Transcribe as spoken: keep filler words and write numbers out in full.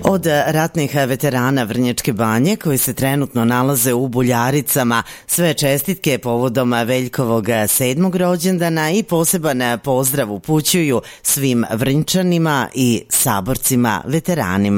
Od ratnih veterana Vrnjačke Banje koji se trenutno nalaze u Buljaricama, sve čestitke povodom Veljkovog sedmog rođendana i poseban pozdrav upućuju svim Vrnjčanima i saborcima veteranima.